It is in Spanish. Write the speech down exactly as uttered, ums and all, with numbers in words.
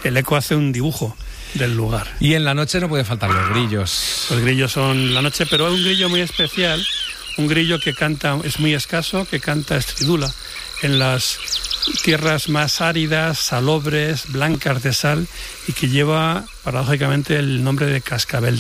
el eco hace un dibujo del lugar. Y en la noche no pueden faltar los grillos. Los grillos son la noche, pero hay un grillo muy especial, un grillo que canta, es muy escaso, que canta estridula en las tierras más áridas, salobres, blancas de sal, y que lleva paradójicamente el nombre de cascabel